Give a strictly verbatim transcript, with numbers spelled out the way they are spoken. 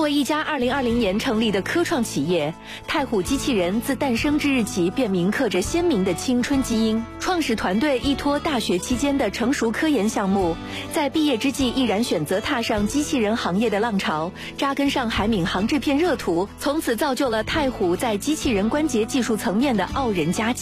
为一家二零二零年成立的科创企业，太虎机器人自诞生之日起便铭刻着鲜明的青春基因。创始团队依托大学期间的成熟科研项目，在毕业之际毅然选择踏上机器人行业的浪潮，扎根上海闵行这片热土，从此造就了太虎在机器人关节技术层面的傲人佳绩。